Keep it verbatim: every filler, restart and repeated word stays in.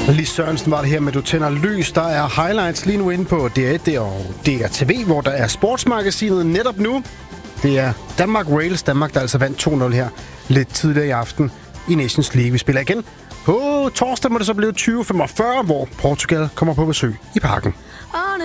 Lis Sørensen var det her med Du tænder lys. Der er highlights lige nu inde på D R et og D R T V, hvor der er sportsmagasinet netop nu. Det er Danmark-Wales. Danmark, der altså vandt to nul her lidt tidligere i aften i Nations League. Vi spiller igen på torsdag, må det så blive tyve femogfyrre, hvor Portugal kommer på besøg i Parken.